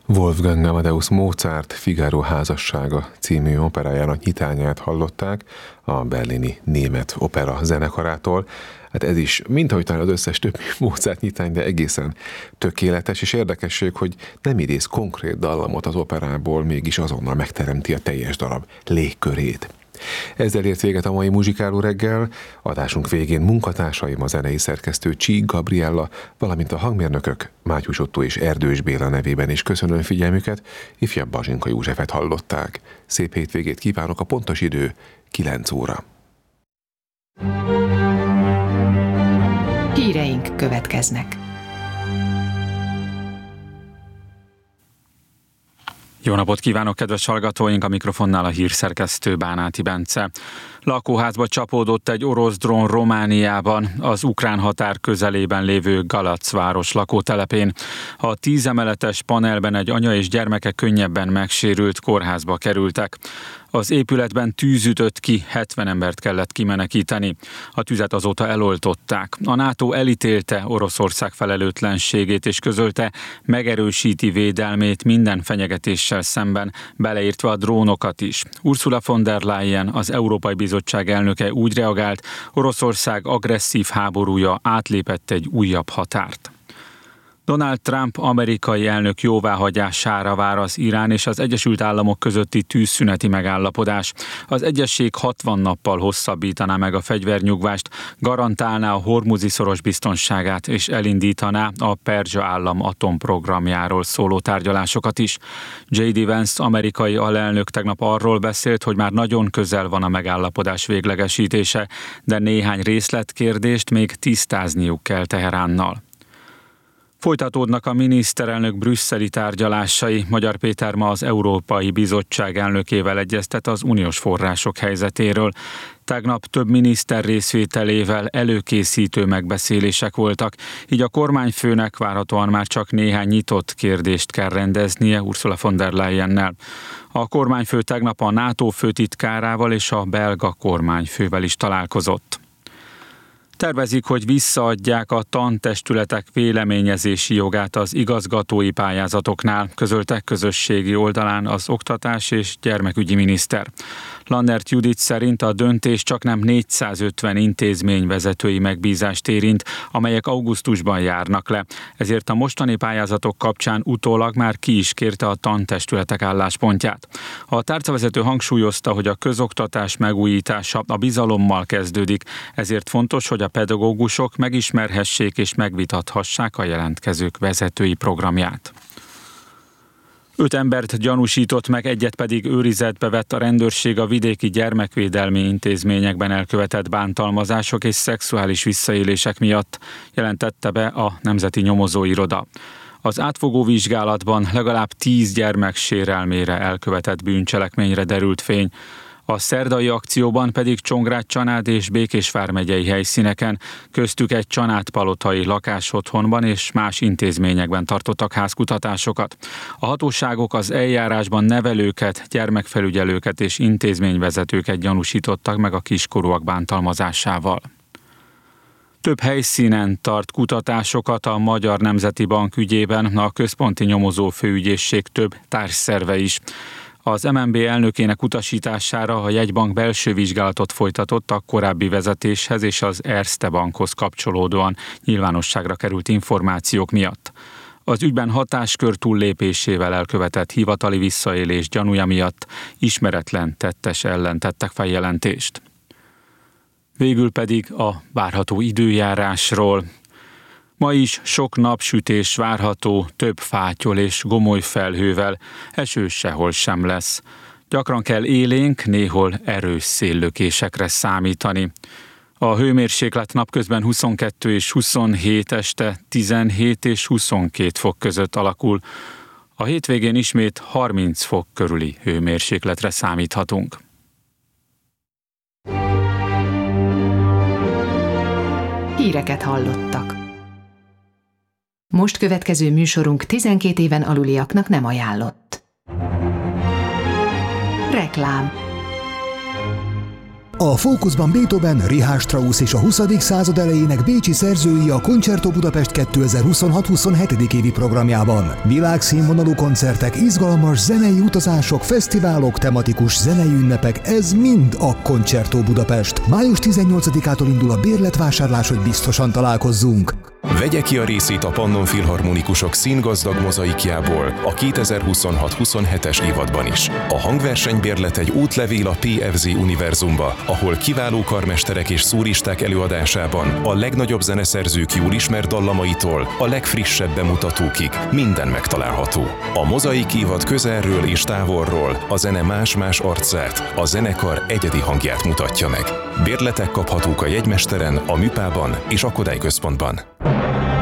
Wolfgang Amadeus Mozart Figaro házassága című operájának nyitányát hallották a berlini Német Opera zenekarától. Hát ez is, mint ahogy talán az összes többi Mozart nyitány, de egészen tökéletes, és érdekesség, hogy nem idéz konkrét dallamot az operából, mégis azonnal megteremti a teljes darab légkörét. Ezzel ért véget a mai Muzsikáló reggel. Adásunk végén munkatársaim, a zenei szerkesztő Csík Gabriella, valamint a hangmérnökök Mátyus Ottó és Erdős Béla nevében is köszönöm figyelmüket, ifjabb Bazsinka Józsefet hallották. Szép hétvégét kívánok, a pontos idő 9 óra. Híreink következnek. Jó napot kívánok, kedves hallgatóink! A mikrofonnál a hírszerkesztő Bánáti Bence. Lakóházba csapódott egy orosz drón Romániában, az ukrán határ közelében lévő Galac város lakótelepén. A 10 emeletes panelben egy anya és gyermeke könnyebben megsérült, kórházba kerültek. Az épületben tűz ütött ki, 70 embert kellett kimenekíteni. A tüzet azóta eloltották. A NATO elítélte Oroszország felelőtlenségét és közölte, megerősíti védelmét minden fenyegetéssel szemben, beleértve a drónokat is. Ursula von der Leyen, az Európai Bizottság elnöke úgy reagált, Oroszország agresszív háborúja átlépett egy újabb határt. Donald Trump amerikai elnök jóváhagyására vár az Irán és az Egyesült Államok közötti tűzszüneti megállapodás. Az egyezség 60 nappal hosszabbítaná meg a fegyvernyugvást, garantálná a Hormuzi-szoros biztonságát és elindítaná a Perzsa állam atomprogramjáról szóló tárgyalásokat is. J.D. Vance amerikai alelnök tegnap arról beszélt, hogy már nagyon közel van a megállapodás véglegesítése, de néhány részletkérdést még tisztázniuk kell Teheránnal. Folytatódnak a miniszterelnök brüsszeli tárgyalásai. Magyar Péter ma az Európai Bizottság elnökével egyeztet az uniós források helyzetéről. Tegnap több miniszter részvételével előkészítő megbeszélések voltak, így a kormányfőnek várhatóan már csak néhány nyitott kérdést kell rendeznie Ursula von der Leyennel. A kormányfő tegnap a NATO főtitkárával és a belga kormányfővel is találkozott. Tervezik, hogy visszaadják a tantestületek véleményezési jogát az igazgatói pályázatoknál, közölte közösségi oldalán az oktatás és gyermekügyi miniszter. Lannert Judit szerint a döntés csaknem 450 intézményvezetői megbízást érint, amelyek augusztusban járnak le. Ezért a mostani pályázatok kapcsán utólag már ki is kérte a tantestületek álláspontját. A tárcavezető hangsúlyozta, hogy a közoktatás megújítása a bizalommal kezdődik, ezért fontos, hogy a pedagógusok megismerhessék és megvitathassák a jelentkezők vezetői programját. 5 embert gyanúsított meg, egyet pedig őrizetbe vett a rendőrség a vidéki gyermekvédelmi intézményekben elkövetett bántalmazások és szexuális visszaélések miatt, jelentette be a Nemzeti Nyomozóiroda. Az átfogó vizsgálatban legalább 10 gyermek sérelmére elkövetett bűncselekményre derült fény. A szerdai akcióban pedig Csongrád-Csanád és Békésvár megyei helyszíneken, köztük egy csanádpalotai lakásotthonban és más intézményekben tartottak házkutatásokat. A hatóságok az eljárásban nevelőket, gyermekfelügyelőket és intézményvezetőket gyanúsítottak meg a kiskorúak bántalmazásával. Több helyszínen tart kutatásokat a Magyar Nemzeti Bank ügyében, a Központi Nyomozó Főügyészség több társszerve is. Az MNB elnökének utasítására a jegybank belső vizsgálatot folytatott a korábbi vezetéshez és az Erste Bankhoz kapcsolódóan nyilvánosságra került információk miatt. Az ügyben hatáskör túllépésével elkövetett hivatali visszaélés gyanúja miatt ismeretlen tettes ellen tettek feljelentést. Végül pedig a várható időjárásról. Ma is sok napsütés várható, több fátyol és gomoly felhővel, eső sehol sem lesz. Gyakran kell élénk, néhol erős széllökésekre számítani. A hőmérséklet napközben 22 és 27, este 17 és 22 fok között alakul. A hétvégén ismét 30 fok körüli hőmérsékletre számíthatunk. Híreket hallottak. Most következő műsorunk 12 éven aluliaknak nem ajánlott. Reklám. A fókuszban Beethoven, Richard Strauss és a 20. század elejének bécsi szerzői a Concerto Budapest 2026-27. évi programjában. Világszínvonalú koncertek, izgalmas zenei utazások, fesztiválok, tematikus zenei ünnepek, ez mind a Concerto Budapest. Május 18-ától indul a bérletvásárlás, hogy biztosan találkozzunk. Vegye ki a részét a Pannon Filharmonikusok színgazdag mozaikjából a 2026-27-es évadban is. A hangversenybérlet egy útlevél a PFZ univerzumba, ahol kiváló karmesterek és szólisták előadásában a legnagyobb zeneszerzők jól ismert dallamaitól a legfrissebb bemutatókig minden megtalálható. A mozaik évad közelről és távolról a zene más-más arcát, a zenekar egyedi hangját mutatja meg. Bérletek kaphatók a jegymesteren, a Műpában és a Kodály központban.